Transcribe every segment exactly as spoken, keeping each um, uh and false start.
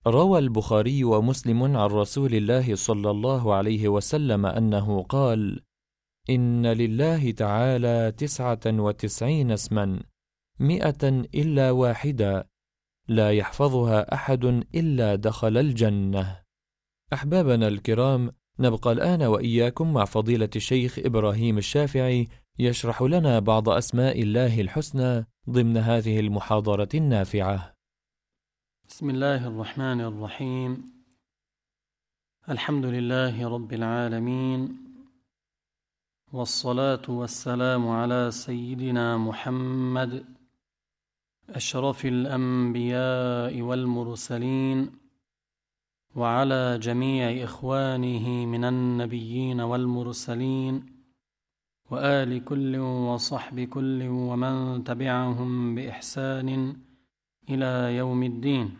روى البخاري ومسلم عن رسول الله صلى الله عليه وسلم أنه قال: إن لله تعالى تسعة وتسعين اسما، مئة إلا واحدا، لا يحفظها أحد إلا دخل الجنة. أحبابنا الكرام، نبقى الآن وإياكم مع فضيلة الشيخ إبراهيم الشافعي يشرح لنا بعض أسماء الله الحسنى ضمن هذه المحاضرة النافعة. بسم الله الرحمن الرحيم. الحمد لله رب العالمين، والصلاة والسلام على سيدنا محمد أشرف الأنبياء والمرسلين، وعلى جميع إخوانه من النبيين والمرسلين، وآل كل وصحب كل ومن تبعهم بإحسان إلى يوم الدين.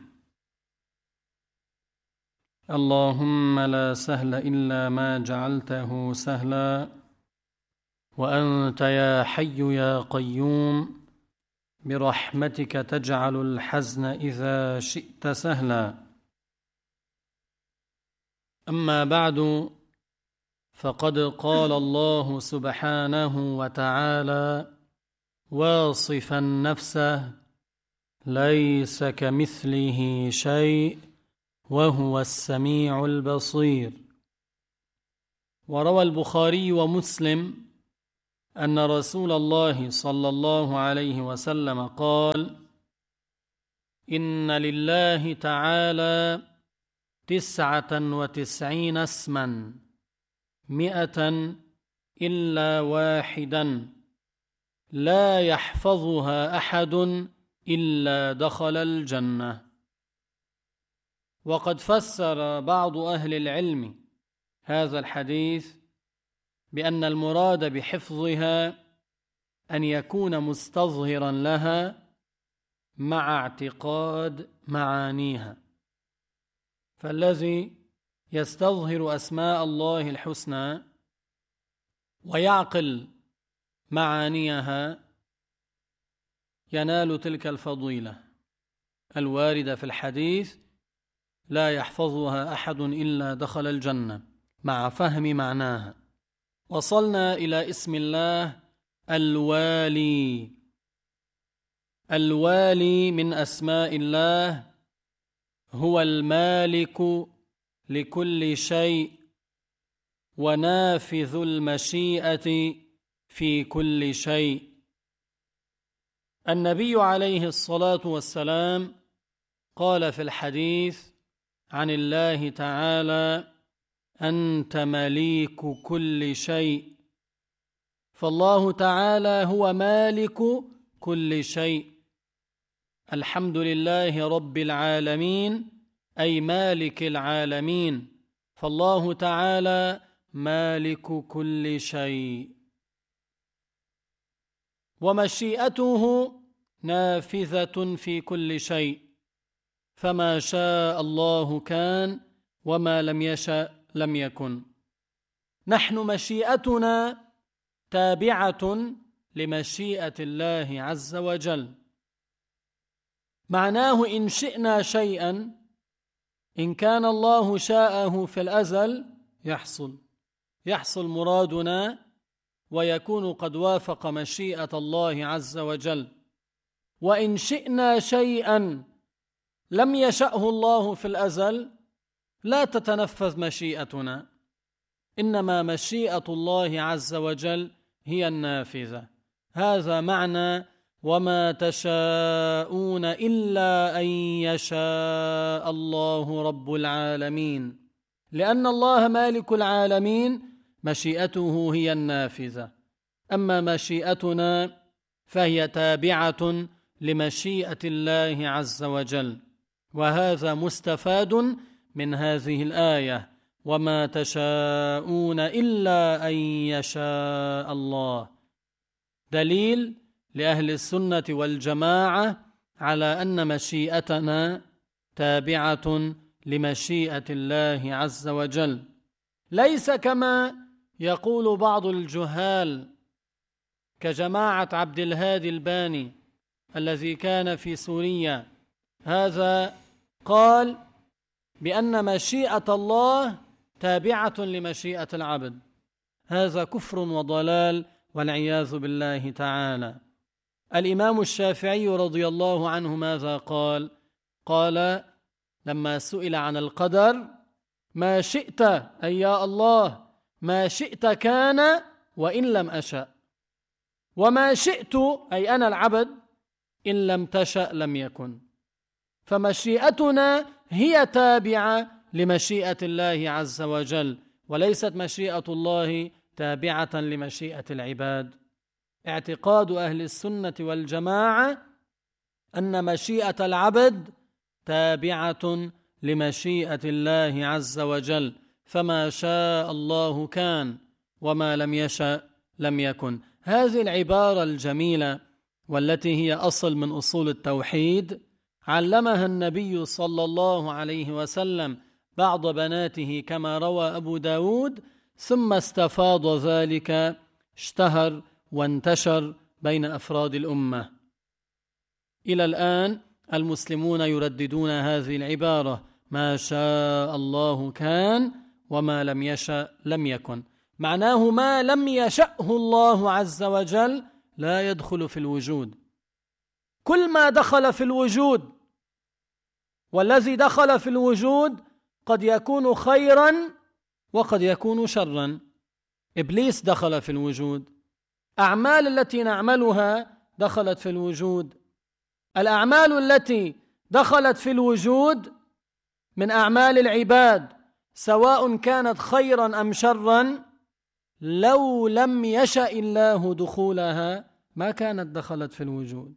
اللهم لا سهل إلا ما جعلته سهلا، وأنت يا حي يا قيوم برحمتك تجعل الحزن إذا شئت سهلا. أما بعد، فقد قال الله سبحانه وتعالى واصفا نفسه: ليس كمثله شيء وهو السميع البصير. وروى البخاري ومسلم أن رسول الله صلى الله عليه وسلم قال: إن لله تعالى تسعة وتسعين اسما، مئة إلا واحدا، لا يحفظها أحد إلا دخل الجنة. وقد فسر بعض أهل العلم هذا الحديث بأن المراد بحفظها أن يكون مستظهرا لها مع اعتقاد معانيها. فالذي يستظهر أسماء الله الحسنى ويعقل معانيها ينال تلك الفضيلة الواردة في الحديث: لا يحفظها أحد إلا دخل الجنة، مع فهم معناها. وصلنا إلى اسم الله الوالي. الوالي من أسماء الله هو المالك لكل شيء، ونافذ المشيئة في كل شيء. النبي عليه الصلاة والسلام قال في الحديث عن الله تعالى: أنت مليك كل شيء. فالله تعالى هو مالك كل شيء. الحمد لله رب العالمين، أي مالك العالمين، فالله تعالى مالك كل شيء. ومشيئته نافذة في كل شيء، فما شاء الله كان، وما لم يشأ لم يكن. نحن مشيئتنا تابعة لمشيئة الله عز وجل. معناه إن شئنا شيئا، إن كان الله شاءه في الأزل يحصل يحصل مرادنا، ويكون قد وافق مشيئة الله عز وجل. وإن شئنا شيئا لم يشأه الله في الأزل لا تتنفذ مشيئتنا، إنما مشيئة الله عز وجل هي النافذة. هذا معنى وما تشاءون إلا أن يشاء الله رب العالمين. لأن الله مالك العالمين مشيئته هي النافذة، أما مشيئتنا فهي تابعة لمشيئة الله عز وجل. وهذا مستفاد من هذه الآية: وما تشاءون إلا أن يشاء الله. دليل لأهل السنة والجماعة على أن مشيئتنا تابعة لمشيئة الله عز وجل، ليس كما يقول بعض الجهال كجماعة عبد الهادي الباني الذي كان في سوريا. هذا قال بأن مشيئة الله تابعة لمشيئة العبد. هذا كفر وضلال والعياذ بالله تعالى. الإمام الشافعي رضي الله عنه ماذا قال؟ قال لما سئل عن القدر: ما شئت أي يا الله، ما شئت كان وإن لم أشأ، وما شئت أي أنا العبد إن لم تشأ لم يكن. فمشيئتنا هي تابعة لمشيئة الله عز وجل، وليست مشيئة الله تابعة لمشيئة العباد. اعتقاد أهل السنة والجماعة أن مشيئة العبد تابعة لمشيئة الله عز وجل، فما شاء الله كان وما لم يشأ لم يكن. هذه العبارة الجميلة والتي هي أصل من أصول التوحيد علمها النبي صلى الله عليه وسلم بعض بناته كما روى أبو داود، ثم استفاض ذلك، اشتهر وانتشر بين أفراد الأمة. إلى الآن المسلمون يرددون هذه العبارة: ما شاء الله كان وما لم يشأ لم يكن. معناه ما لم يشأه الله عز وجل لا يدخل في الوجود. كل ما دخل في الوجود، والذي دخل في الوجود قد يكون خيرا وقد يكون شرا. إبليس دخل في الوجود، أعمال التي نعملها دخلت في الوجود. الأعمال التي دخلت في الوجود من أعمال العباد سواء كانت خيرا أم شرا، لو لم يشأ الله دخولها ما كانت دخلت في الوجود.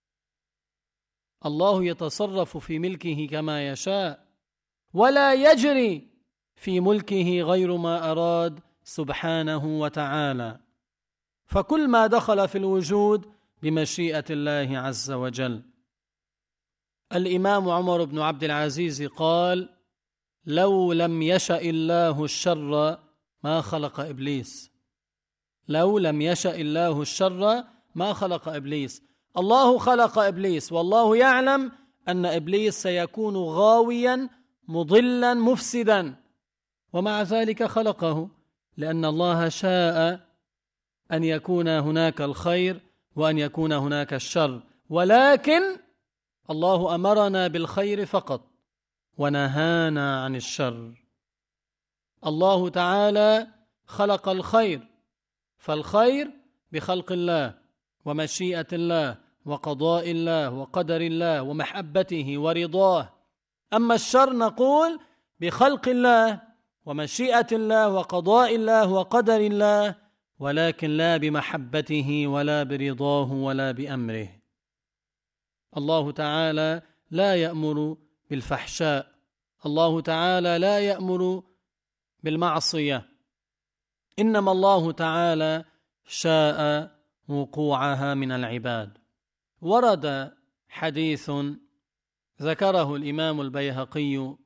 الله يتصرف في ملكه كما يشاء، ولا يجري في ملكه غير ما أراد سبحانه وتعالى. فكل ما دخل في الوجود بمشيئة الله عز وجل. الإمام عمر بن عبد العزيز قال: لو لم يشأ الله الشر ما خلق إبليس. لو لم يشأ الله الشر ما خلق إبليس. الله خلق إبليس والله يعلم أن إبليس سيكون غاويا مضلا مفسدا، ومع ذلك خلقه، لأن الله شاء أن يكون هناك الخير وأن يكون هناك الشر، ولكن الله أمرنا بالخير فقط ونهانا عن الشر. الله تعالى خلق الخير، فالخير بخلق الله ومشيئة الله وقضاء الله وقدر الله ومحبته ورضاه. أما الشر نقول بخلق الله ومشيئة الله وقضاء الله وقدر الله، ولكن لا بمحبته ولا برضاه ولا بأمره. الله تعالى لا يأمر بالفحشاء، الله تعالى لا يأمر بالمعصية، إنما الله تعالى شاء وقوعها من العباد. ورد حديث ذكره الإمام البيهقي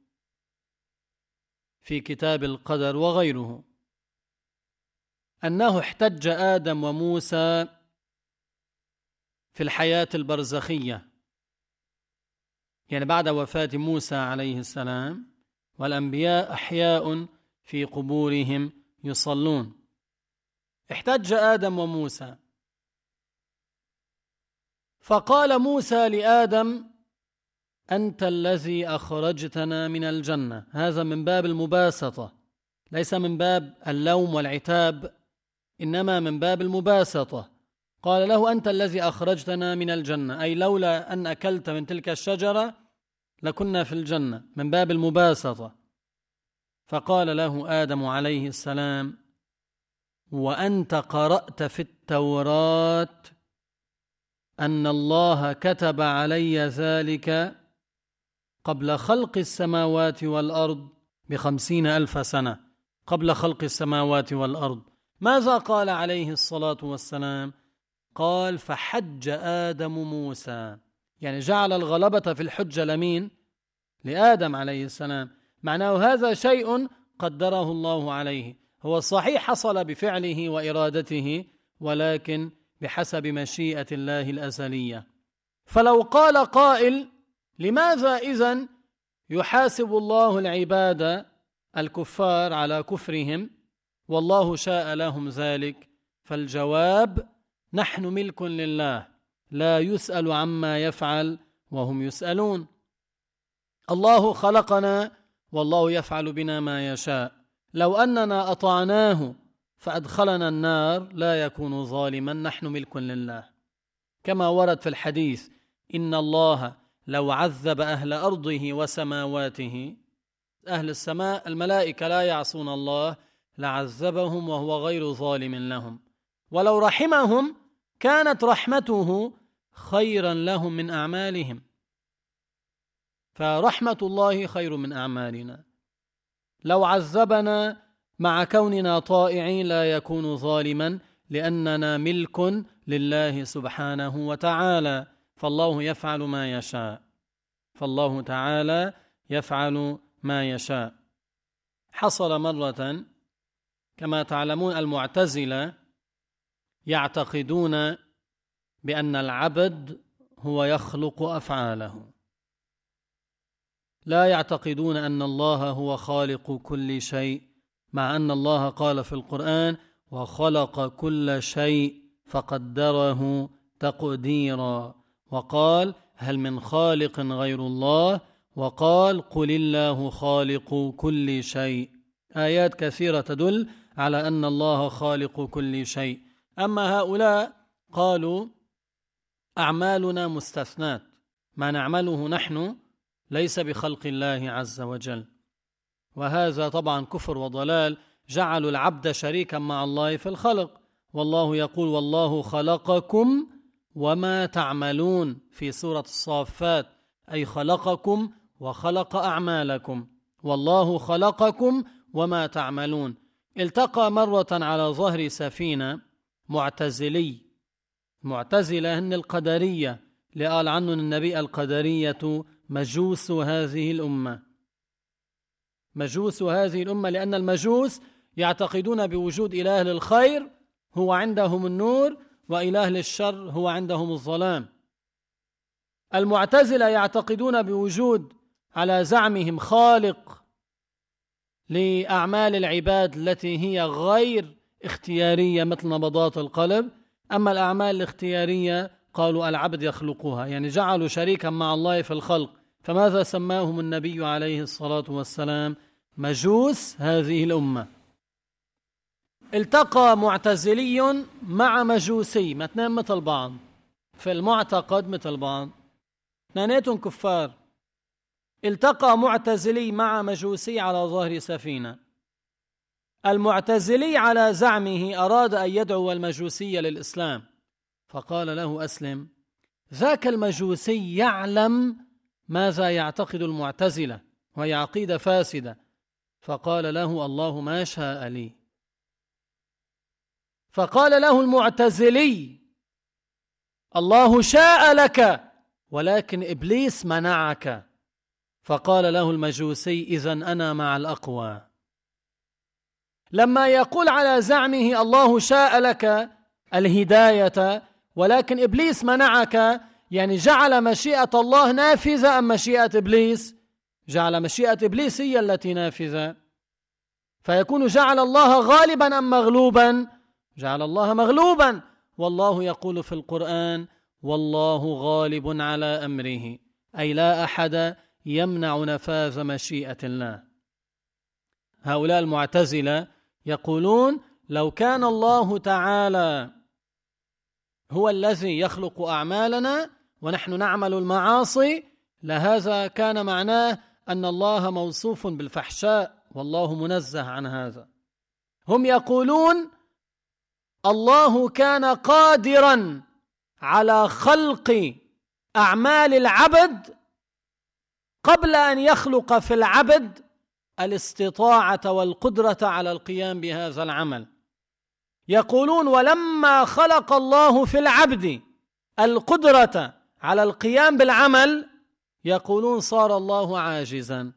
في كتاب القدر وغيره، أنه احتج آدم وموسى في الحياة البرزخية، يعني بعد وفاة موسى عليه السلام، والأنبياء أحياء في قبورهم يصلون. احتج آدم وموسى، فقال موسى لآدم: أنت الذي أخرجتنا من الجنة. هذا من باب المباسطة، ليس من باب اللوم والعتاب، إنما من باب المباسطة. قال له: أنت الذي أخرجتنا من الجنة، أي لولا أن أكلت من تلك الشجرة لكنا في الجنة، من باب المباسطة. فقال له آدم عليه السلام: وأنت قرأت في التوراة أن الله كتب علي ذلك قبل خلق السماوات والأرض بخمسين ألف سنة، قبل خلق السماوات والأرض. ماذا قال عليه الصلاة والسلام؟ قال: فحج آدم موسى، يعني جعل الغلبة في الحجة لمين؟ لآدم عليه السلام. معناه هذا شيء قدره الله عليه، هو صحيح حصل بفعله وإرادته، ولكن بحسب مشيئة الله الأزلية. فلو قال قائل: لماذا إذن يحاسب الله العباد الكفار على كفرهم والله شاء لهم ذلك؟ فالجواب: نحن ملك لله لا يسأل عما يفعل وهم يسألون. الله خلقنا والله يفعل بنا ما يشاء. لو أننا أطعناه فأدخلنا النار لا يكون ظالما، نحن ملك لله، كما ورد في الحديث: إن الله لو عذب أهل أرضه وسماواته، أهل السماء الملائكة لا يعصون الله، لعذبهم وهو غير ظالم لهم، ولو رحمهم كانت رحمته خيرا لهم من أعمالهم، فرحمة الله خير من أعمالنا. لو عذبنا مع كوننا طائعين لا يكون ظالما، لأننا ملك لله سبحانه وتعالى، فالله يفعل ما يشاء، فالله تعالى يفعل ما يشاء. حصل مرة كما تعلمون المعتزلة يعتقدون بأن العبد هو يخلق أفعاله، لا يعتقدون أن الله هو خالق كل شيء، مع أن الله قال في القرآن: وخلق كل شيء فقدره تقديرا، وقال: هل من خالق غير الله، وقال: قل الله خالق كل شيء. آيات كثيرة تدل على أن الله خالق كل شيء. أما هؤلاء قالوا أعمالنا مستثنات، ما نعمله نحن ليس بخلق الله عز وجل، وهذا طبعا كفر وضلال. جعلوا العبد شريكا مع الله في الخلق، والله يقول: والله خلقكم وما تعملون في سورة الصافات، أي خلقكم وخلق أعمالكم، والله خلقكم وما تعملون. التقى مرة على ظهر سفينة معتزلي، معتزلة هن القدرية، لقال عنه النبي: القدرية مجوس هذه الأمة، مجوس هذه الأمة، لأن المجوس يعتقدون بوجود إله للخير هو عندهم النور، وإله للشر هو عندهم الظلام. المعتزلة يعتقدون بوجود على زعمهم خالق لأعمال العباد التي هي غير اختيارية مثل نبضات القلب، أما الأعمال الاختيارية قالوا العبد يخلقها، يعني جعلوا شريكا مع الله في الخلق. فماذا سماهم النبي عليه الصلاة والسلام؟ مجوس هذه الأمة. التقى معتزلي مع مجوسي، ما اثنين مثل بعض في المعتقد، مثل بعض، اثنيناتهم كفار. التقى معتزلي مع مجوسي على ظهر سفينة. المعتزلي على زعمه أراد أن يدعو المجوسي للإسلام، فقال له: أسلم. ذاك المجوسي يعلم ماذا يعتقد المعتزلة، وهي عقيدة فاسدة، فقال له: الله ما شاء لي. فقال له المعتزلي: الله شاء لك ولكن إبليس منعك. فقال له المجوسي: إذن أنا مع الأقوى. لما يقول على زعمه الله شاء لك الهداية ولكن إبليس منعك، يعني جعل مشيئة الله نافذة أم مشيئة إبليس؟ جعل مشيئة إبليس هي التي نافذة، فيكون جعل الله غالبا أم مغلوبا؟ جعل الله مغلوبا، والله يقول في القرآن: والله غالب على أمره، أي لا أحد يمنع نفاذ مشيئة الله. هؤلاء المعتزلة يقولون: لو كان الله تعالى هو الذي يخلق أعمالنا ونحن نعمل المعاصي، لهذا كان معناه أن الله موصوف بالفحشاء، والله منزه عن هذا. هم يقولون: الله كان قادرا على خلق أعمال العبد قبل أن يخلق في العبد الاستطاعة والقدرة على القيام بهذا العمل. يقولون: ولما خلق الله في العبد القدرة على القيام بالعمل، يقولون صار الله عاجزا.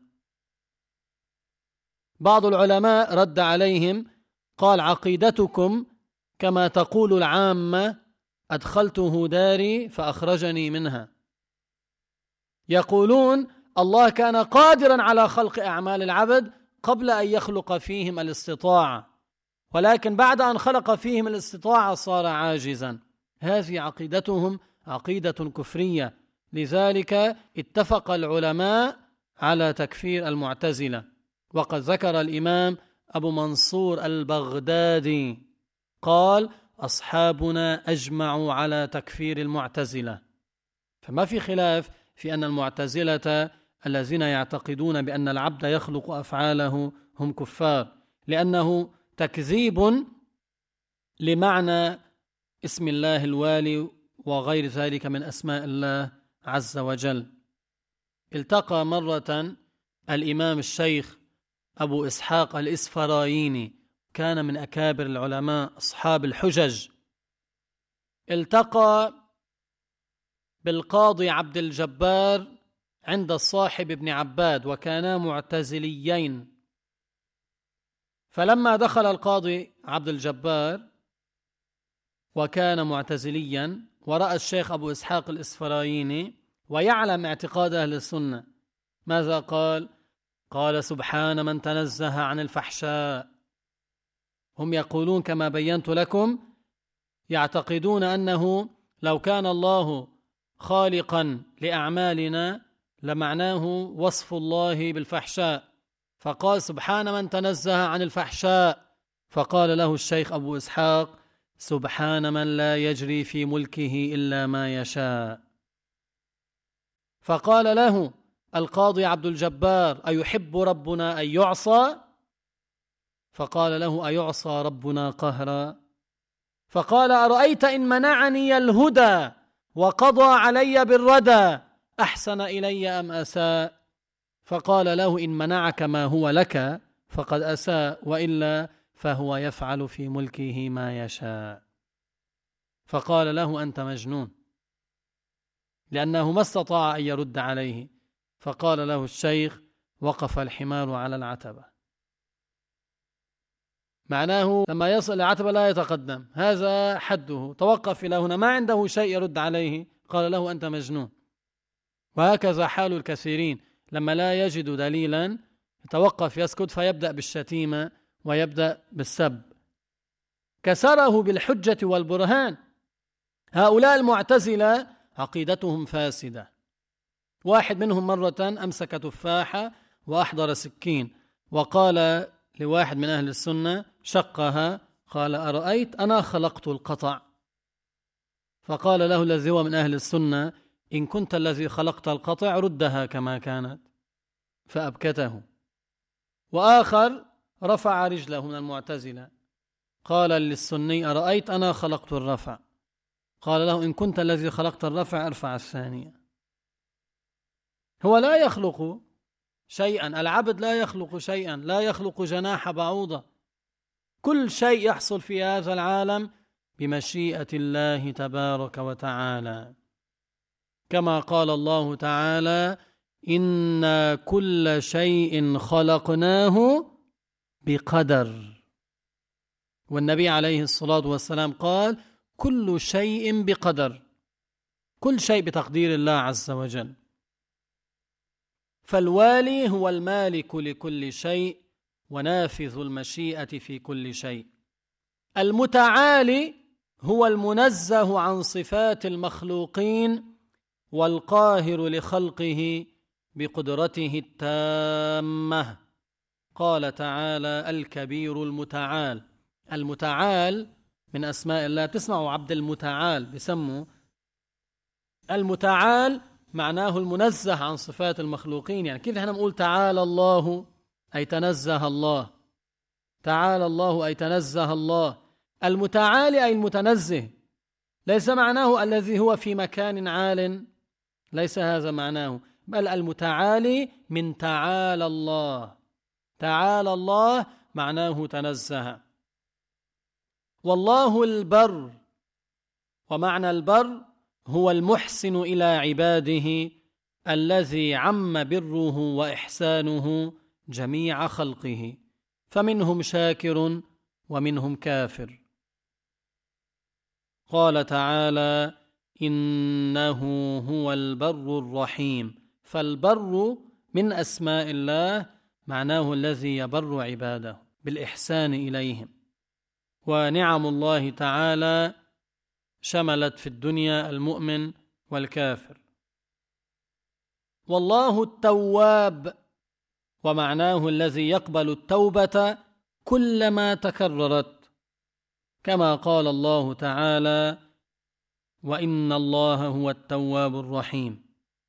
بعض العلماء رد عليهم قال: عقيدتكم كما تقول العامة: أدخلته داري فأخرجني منها. يقولون الله كان قادرا على خلق أعمال العبد قبل أن يخلق فيهم الاستطاعة، ولكن بعد أن خلق فيهم الاستطاعة صار عاجزا. هذه عقيدتهم عقيدة كفرية، لذلك اتفق العلماء على تكفير المعتزلة. وقد ذكر الإمام أبو منصور البغدادي قال: أصحابنا أجمعوا على تكفير المعتزلة. فما في خلاف في أن المعتزلة الذين يعتقدون بأن العبد يخلق أفعاله هم كفار، لأنه تكذيب لمعنى اسم الله الوالي وغير ذلك من أسماء الله عز وجل. التقى مرة الإمام الشيخ أبو إسحاق الإسفرايني، كان من أكابر العلماء أصحاب الحجج، التقى بالقاضي عبد الجبار عند الصاحب ابن عباد، وكانا معتزليين. فلما دخل القاضي عبد الجبار وكان معتزليا ورأى الشيخ أبو إسحاق الإسفرايني ويعلم اعتقاد أهل السنة، ماذا قال؟ قال: سبحان من تنزه عن الفحشاء. هم يقولون كما بينت لكم، يعتقدون أنه لو كان الله خالقا لأعمالنا لمعناه وصف الله بالفحشاء، فقال: سبحان من تنزه عن الفحشاء. فقال له الشيخ أبو إسحاق: سبحان من لا يجري في ملكه إلا ما يشاء. فقال له القاضي عبد الجبار: أيحب ربنا أن يعصى؟ فقال له: أيعصى ربنا قهرا؟ فقال: أرأيت إن منعني الهدى وقضى علي بالردى أحسن إلي أم أساء؟ فقال له: إن منعك ما هو لك فقد أساء، وإلا فهو يفعل في ملكه ما يشاء. فقال له: أنت مجنون، لأنه ما استطاع أن يرد عليه. فقال له الشيخ: وقف الحمار على العتبة، معناه لما يصل العتبة لا يتقدم، هذا حده، توقف إلى هنا، ما عنده شيء يرد عليه. قال له: أنت مجنون. وهكذا حال الكثيرين، لما لا يجد دليلا يتوقف، يسكت، فيبدأ بالشتيمة ويبدأ بالسب. كسره بالحجة والبرهان. هؤلاء المعتزلة عقيدتهم فاسدة. واحد منهم مرة أمسك تفاحة وأحضر سكين وقال لواحد من أهل السنة شقها، قال: أرأيت أنا خلقت القطع؟ فقال له الذي هو من أهل السنة: إن كنت الذي خلقت القطع ردها كما كانت. فأبكته. وآخر رفع رجله من المعتزلة، قال للسني: أرأيت أنا خلقت الرفع؟ قال له: إن كنت الذي خلقت الرفع ارفع الثانية. هو لا يخلق شيئا، العبد لا يخلق شيئا، لا يخلق جناح بعوضة. كل شيء يحصل في هذا العالم بمشيئة الله تبارك وتعالى، كما قال الله تعالى: إن كل شيء خلقناه بقدر. والنبي عليه الصلاة والسلام قال: كل شيء بقدر، كل شيء بتقدير الله عز وجل. فالوالي هو المالك لكل شيء ونافذ المشيئة في كل شيء. المتعالي هو المنزه عن صفات المخلوقين والقاهر لخلقه بقدرته التامة. قال تعالى: الكبير المتعال. المتعال من أسماء الله. تسمعوا عبد المتعال بسموا المتعال، معناه المنزه عن صفات المخلوقين. يعني كيف احنا نقول تعالى الله أي تنزه الله، تعالى الله أي تنزه الله. المتعالي أي المتنزه، ليس معناه الذي هو في مكان عال، ليس هذا معناه، بل المتعالي من تعالى الله. تعالى الله معناه تنزه. والله البر، ومعنى البر هو المحسن إلى عباده الذي عم بره وإحسانه جميع خلقه، فمنهم شاكر ومنهم كافر. قال تعالى: إنه هو البر الرحيم. فالبر من أسماء الله معناه الذي يبر عباده بالإحسان إليهم. ونعم الله تعالى شملت في الدنيا المؤمن والكافر. والله التواب، ومعناه الذي يقبل التوبة كلما تكررت، كما قال الله تعالى: وإن الله هو التواب الرحيم.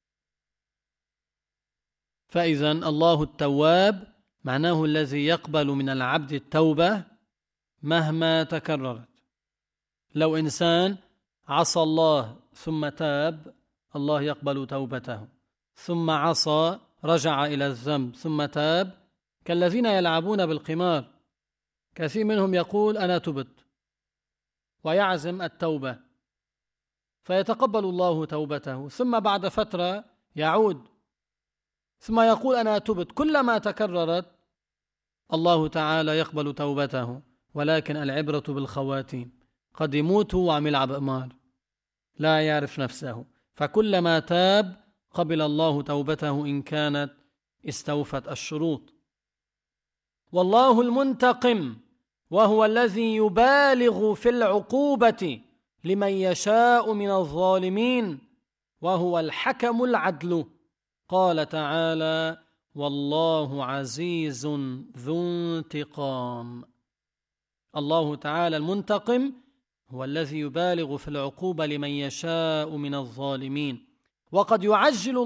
فإذا الله التواب معناه الذي يقبل من العبد التوبة مهما تكررت. لو إنسان عصى الله ثم تاب، الله يقبل توبته، ثم عصى رجع إلى الذنب ثم تاب، كالذين يلعبون بالقمار، كثير منهم يقول أنا تبت ويعزم التوبة، فيتقبل الله توبته، ثم بعد فترة يعود ثم يقول أنا تبت. كلما تكررت الله تعالى يقبل توبته، ولكن العبرة بالخواتيم. قد يموت وعم يلعب قمار لا يعرف نفسه، فكلما تاب قبل الله توبته إن كانت استوفت الشروط. والله المنتقم، وهو الذي يبالغ في العقوبة لمن يشاء من الظالمين، وهو الحكم العدل. قال تعالى: والله عزيز ذو انتقام. الله تعالى المنتقم هو الذي يبالغ في العقوبة لمن يشاء من الظالمين. وقد يعجل